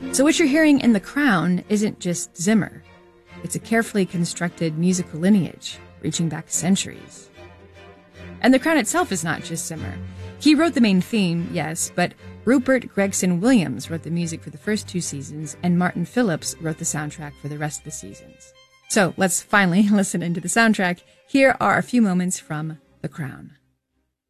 So what you're hearing in The Crown isn't just Zimmer. It's a carefully constructed musical lineage, reaching back centuries. And The Crown itself is not just Zimmer. He wrote the main theme, yes, but Rupert Gregson Williams wrote the music for the first 2 seasons, and Martin Phillips wrote the soundtrack for the rest of the seasons. So let's finally listen into the soundtrack. Here are a few moments from The Crown.